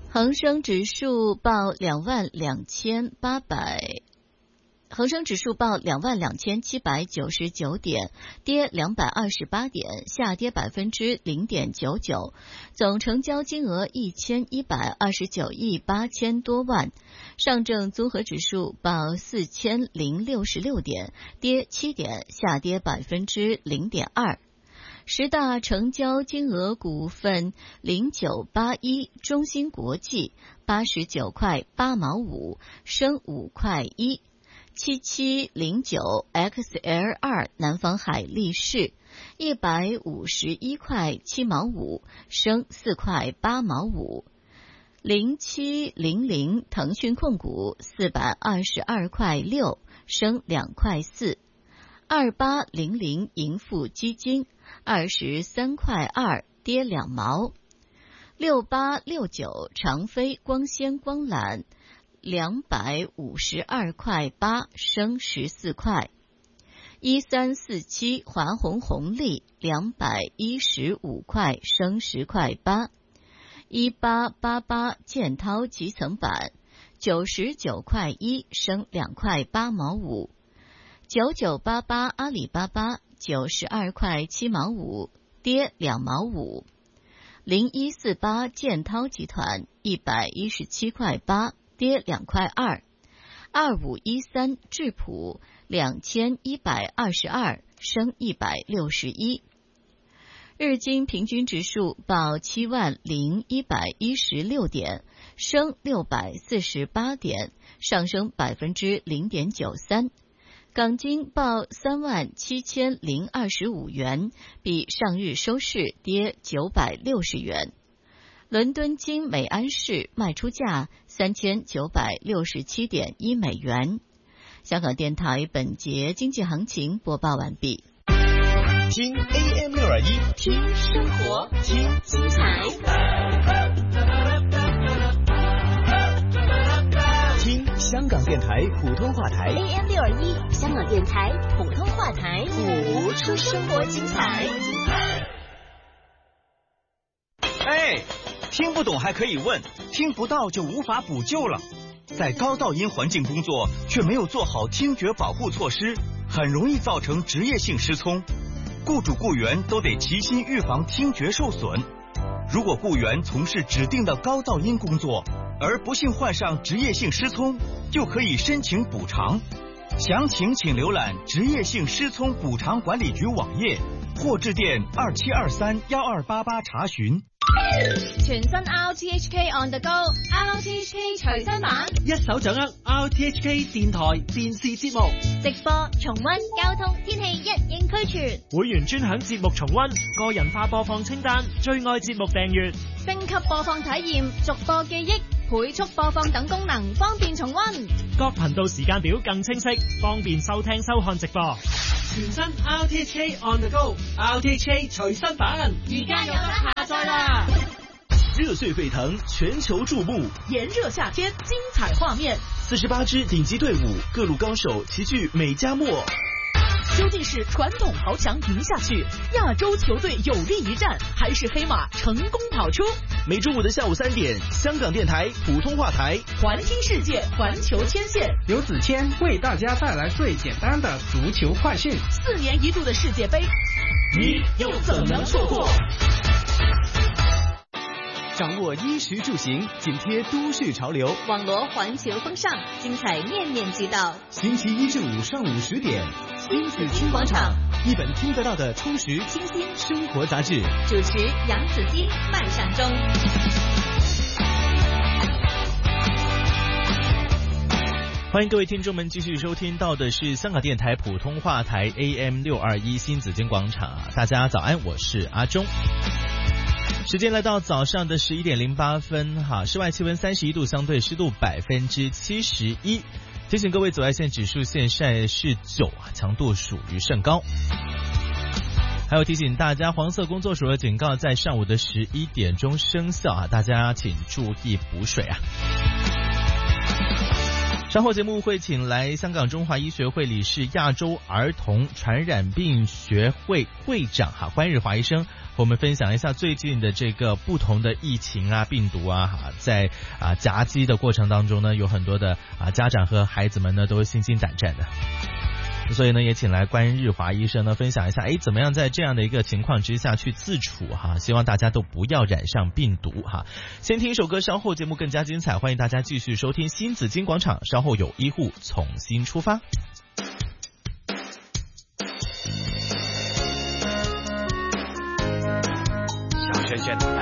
恒生指数报22,800。恒生指数报22,799点，跌228点，下跌0.99%。总成交金额1129亿8千多万。上证综合指数报4066点，跌7点，下跌0.2%。十大成交金额股份：0981中芯国际89块8毛5，升5块1。7709 XL2 南方海力士151块7毛5，升4块8毛5。0700腾讯控股422块6，升2块4。2800盈富基金23块2，跌2毛。6869长飞光纤光缆252块8，升14块。1347华虹红利215块，升10块8。1888建滔集层板99块1，升2块8毛5。9988阿里巴巴92块7毛5，跌2毛5。0148建滔集团117块8，跌2块2。2513智普2122，升161。日经平均指数报70116点，升648点，上升0.93%。港金报37025元，比上日收市跌960元。伦敦金每安士卖出价3967.1美元。香港电台本节经济行情播报完毕。 听 AM621， 听生活，听精彩，听香港电台普通话台 AM621， 香港电台普通话台， 谱出生活精彩。 哎，听不懂还可以问，听不到就无法补救了。在高噪音环境工作却没有做好听觉保护措施，很容易造成职业性失聪。雇主雇员都得齐心预防听觉受损。如果雇员从事指定的高噪音工作，而不幸患上职业性失聪，就可以申请补偿。详情请浏览职业性失聪补偿管理局网页，或致电27231288查询。 全新 RTHK on the go，RTHK 隨身版， 一手掌握 RTHK 電台電視節目直播、重溫、交通、天氣一應俱全。 會員專享節目重溫、個人化播放清單、最愛節目訂閱、 升級播放體驗、逐播記憶、倍速播放等功能，方便重溫。 各頻道時間表更清晰，方便收聽收看直播。全新 RTHK on the go，RTHK 隨身版， 而家有得下載啦！ 熱血沸騰，全球注目， 炎熱夏天，精彩畫面 ，48支頂級隊伍，各路高手齊聚美加墨。 究竟是傳統豪強贏下去，亞洲球隊有力一戰，還是黑馬成功跑出？ 每周五的下午3點，香港電台普通話台， 環聽世界，環球牽線， 劉子謙為大家帶來最簡單的足球快訊。 4年一度的世界盃， 你又怎能錯過？掌握衣食住行，緊貼都市潮流， 網羅環球風尚，精彩面面俱到。 星期一至五上午10點， 新紫荊廣場， 一本聽得到的充實清新生活雜誌。 主持楊子矜、麥尚中。 歡迎各位聽眾們繼續收聽到的是香港電台普通話台 AM621新紫荊廣場。大家早安，我是阿中。時間來到早上的11點08分，室外氣溫31度，相對濕度71%。提醒各位，紫外線指數現在是9，強度屬於甚高。還有提醒大家，黃色工作暑熱警告在上午的11點鐘生效，大家請注意補水。 稍后节目会请来香港中华医学会理事、亚洲儿童传染病学会会长关日华医生，和我们分享一下最近的这个不同的疫情病毒在夹击的过程当中呢，有很多的家长和孩子们呢都心惊胆战的。所以呢，也请来关日华医生呢分享一下，怎么样在这样的一个情况之下去自处希望大家都不要染上病毒先听一首歌，稍后节目更加精彩，欢迎大家继续收听新紫金广场，稍后有医护重新出发。 小轩轩。